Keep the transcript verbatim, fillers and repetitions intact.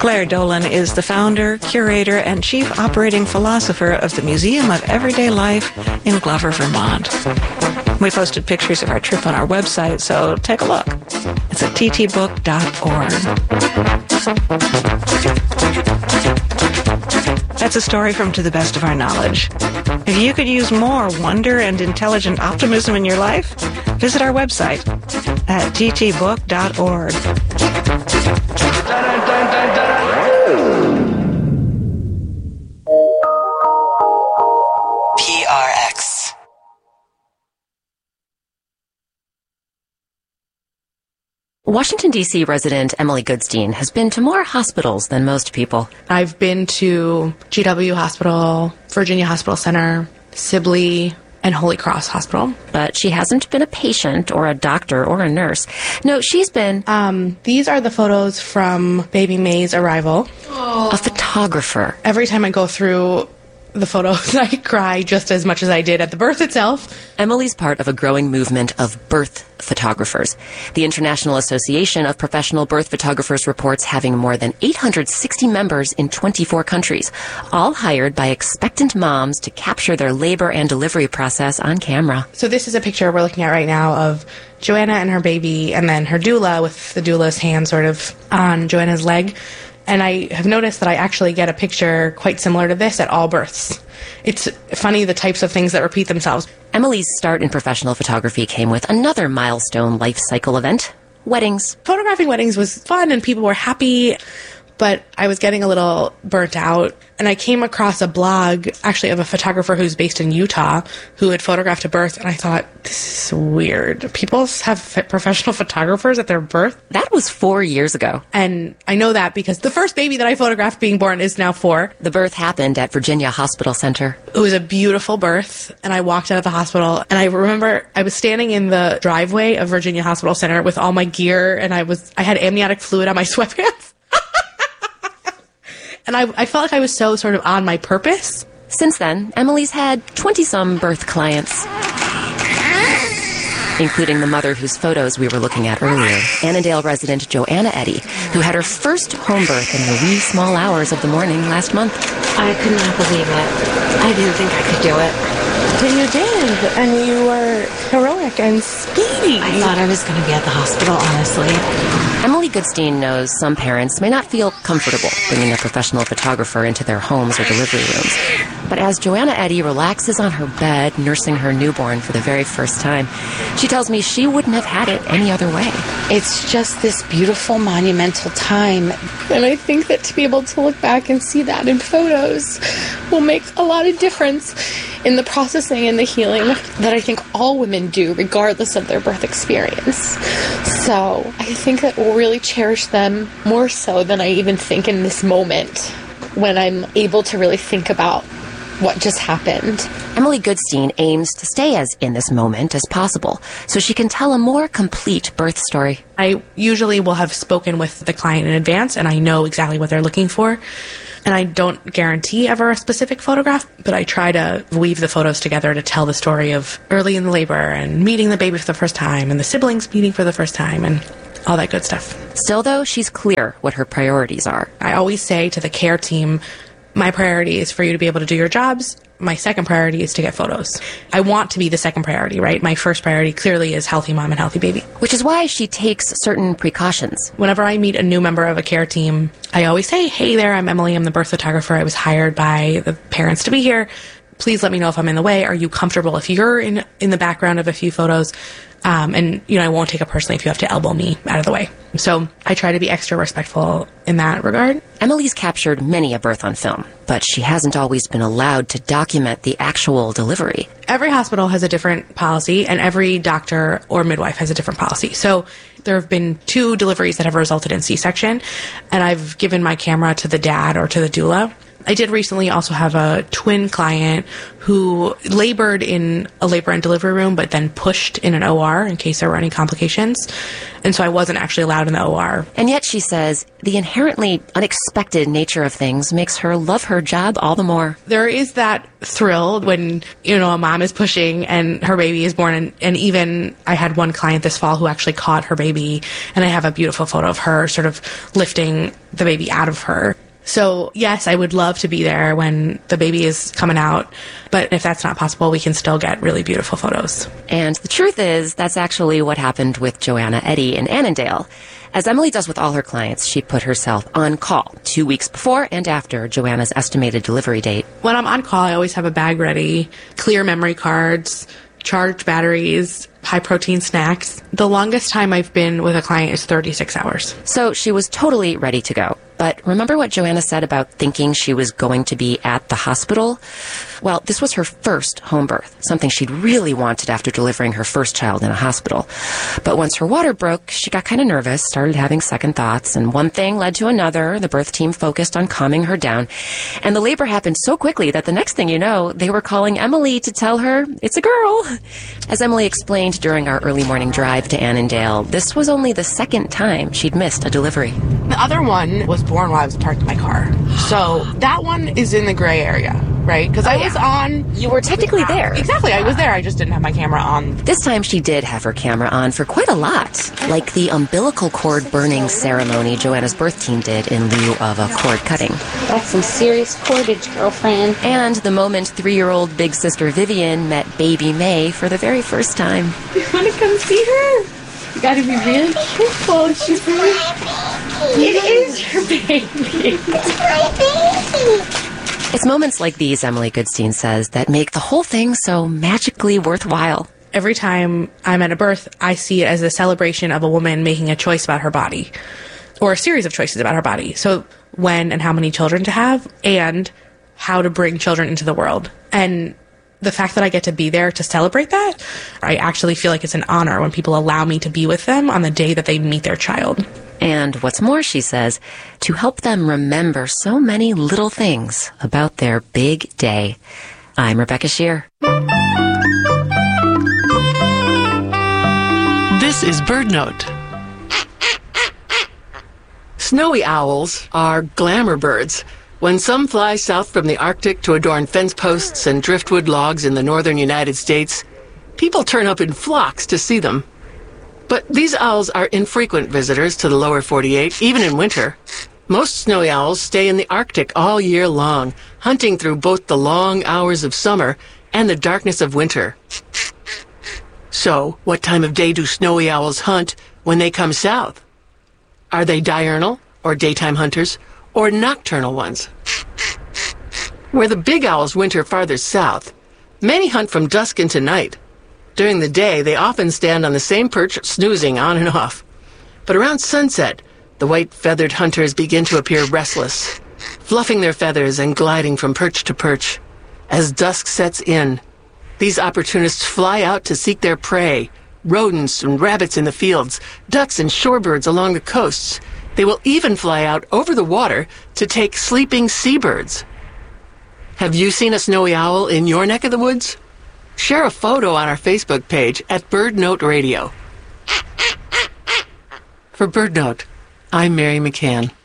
Claire Dolan is the founder, curator, and chief operating philosopher of the Museum of Everyday Life in Glover, Vermont. We posted pictures of our trip on our website, so take a look. It's at t t book dot org. That's a story from To the Best of Our Knowledge. If you could use more wonder and intelligent optimism in your life, visit our website at t t book dot org. P R X. Washington, D C resident Emily Goodstein has been to more hospitals than most people. I've been to G W Hospital, Virginia Hospital Center, Sibley, and Holy Cross Hospital. But she hasn't been a patient or a doctor or a nurse. No, she's been... Um, these are the photos from baby May's arrival. A photographer. Every time I go through the photos, I cry just as much as I did at the birth itself. Emily's part of a growing movement of birth photographers. The International Association of Professional Birth Photographers reports having more than eight hundred sixty members in twenty-four countries, all hired by expectant moms to capture their labor and delivery process on camera. So this is a picture we're looking at right now of Joanna and her baby, and then her doula with the doula's hand sort of on Joanna's leg. And I have noticed that I actually get a picture quite similar to this at all births. It's funny the types of things that repeat themselves. Emily's start in professional photography came with another milestone life cycle event, weddings. Photographing weddings was fun and people were happy, but I was getting a little burnt out. And I came across a blog, actually, of a photographer who's based in Utah who had photographed a birth, and I thought, this is weird. People have f- professional photographers at their birth? That was four years ago. And I know that because the first baby that I photographed being born is now four. The birth happened at Virginia Hospital Center. It was a beautiful birth, and I walked out of the hospital, and I remember I was standing in the driveway of Virginia Hospital Center with all my gear, and I was I had amniotic fluid on my sweatpants. And I, I felt like I was so sort of on my purpose. Since then, Emily's had twenty-some birth clients, including the mother whose photos we were looking at earlier, Annandale resident Joanna Eddy, who had her first home birth in the wee small hours of the morning last month. I could not believe it. I didn't think I could do it. But you did, and you were heroic and speedy. I thought I was going to be at the hospital, honestly. Emily Goodstein knows some parents may not feel comfortable bringing a professional photographer into their homes or delivery rooms. But as Joanna Eddy relaxes on her bed, nursing her newborn for the very first time, she tells me she wouldn't have had it any other way. It's just this beautiful, monumental time. And I think that to be able to look back and see that in photos will make a lot of difference in the processing and the healing that I think all women do, regardless of their birth experience. So I think that we'll really cherish them more so than I even think in this moment when I'm able to really think about what just happened. Emily Goodstein aims to stay as in this moment as possible so she can tell a more complete birth story. I usually will have spoken with the client in advance, and I know exactly what they're looking for. And I don't guarantee ever a specific photograph, but I try to weave the photos together to tell the story of early in the labor and meeting the baby for the first time and the siblings meeting for the first time and all that good stuff. Still, though, she's clear what her priorities are. I always say to the care team, my priority is for you to be able to do your jobs. My second priority is to get photos. I want to be the second priority, right? My first priority clearly is healthy mom and healthy baby. Which is why she takes certain precautions. Whenever I meet a new member of a care team, I always say, hey there, I'm Emily. I'm the birth photographer. I was hired by the parents to be here. Please let me know if I'm in the way. Are you comfortable if you're in in the background of a few photos? Um, and, you know, I won't take it personally if you have to elbow me out of the way. So I try to be extra respectful in that regard. Emily's captured many a birth on film, but she hasn't always been allowed to document the actual delivery. Every hospital has a different policy, and every doctor or midwife has a different policy. So there have been two deliveries that have resulted in C-section, and I've given my camera to the dad or to the doula. I did recently also have a twin client who labored in a labor and delivery room, but then pushed in an O R in case there were any complications. And so I wasn't actually allowed in the O R. And yet, she says, the inherently unexpected nature of things makes her love her job all the more. There is that thrill when, you know, a mom is pushing and her baby is born. And, and even I had one client this fall who actually caught her baby, and I have a beautiful photo of her sort of lifting the baby out of her. So, yes, I would love to be there when the baby is coming out, but if that's not possible, we can still get really beautiful photos. And the truth is, that's actually what happened with Joanna Eddy in Annandale. As Emily does with all her clients, she put herself on call two weeks before and after Joanna's estimated delivery date. When I'm on call, I always have a bag ready, clear memory cards, charged batteries, high-protein snacks. The longest time I've been with a client is thirty-six hours. So she was totally ready to go. But remember what Joanna said about thinking she was going to be at the hospital? Well, this was her first home birth, something she'd really wanted after delivering her first child in a hospital. But once her water broke, she got kind of nervous, started having second thoughts, and one thing led to another. The birth team focused on calming her down. And the labor happened so quickly that the next thing you know, they were calling Emily to tell her it's a girl. As Emily explained during our early morning drive to Annandale, this was only the second time she'd missed a delivery. The other one was born while I was parked in my car. So that one is in the gray area, right? Because I Oh, yeah. was on... You were technically there. Exactly, I was there. I just didn't have my camera on. This time she did have her camera on for quite a lot, like the umbilical cord burning ceremony Joanna's birth team did in lieu of a cord cutting. That's some serious cordage, girlfriend. And the moment three-year-old big sister Vivian met baby May for the very first time. You want to come see her? You gotta be really careful. She's really... It is your baby. It's moments like these, Emily Goodstein says, that make the whole thing so magically worthwhile. Every time I'm at a birth, I see it as a celebration of a woman making a choice about her body, or a series of choices about her body. So when and how many children to have, and how to bring children into the world. And the fact that I get to be there to celebrate that, I actually feel like it's an honor when people allow me to be with them on the day that they meet their child. And what's more, she says, to help them remember so many little things about their big day. I'm Rebecca Shear. This is BirdNote. Snowy owls are glamour birds. When some fly south from the Arctic to adorn fence posts and driftwood logs in the northern United States, people turn up in flocks to see them. But these owls are infrequent visitors to the lower forty-eight, even in winter. Most snowy owls stay in the Arctic all year long, hunting through both the long hours of summer and the darkness of winter. So, what time of day do snowy owls hunt when they come south? Are they diurnal, or daytime hunters, or nocturnal ones? Where the big owls winter farther south, many hunt from dusk into night. During the day, they often stand on the same perch, snoozing on and off. But around sunset, the white-feathered hunters begin to appear restless, fluffing their feathers and gliding from perch to perch. As dusk sets in, these opportunists fly out to seek their prey, rodents and rabbits in the fields, ducks and shorebirds along the coasts. They will even fly out over the water to take sleeping seabirds. Have you seen a snowy owl in your neck of the woods? Share a photo on our Facebook page at BirdNote Radio. For BirdNote, I'm Mary McCann.